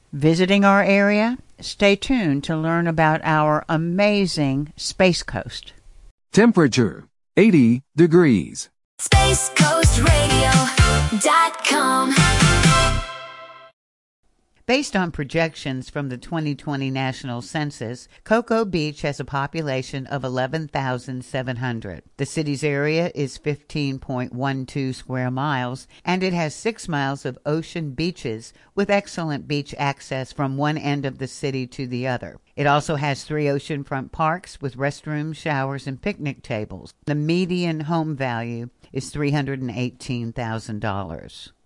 Visiting our area? Stay tuned to learn about our amazing Space Coast. Temperature 80 degrees. SpaceCoastRadio.com. Based on projections from the 2020 National Census, Cocoa Beach has a population of 11,700. The city's area is 15.12 square miles, and it has 6 miles of ocean beaches with excellent beach access from one end of the city to the other. It also has 3 oceanfront parks with restrooms, showers, and picnic tables. The median home value is $318,000.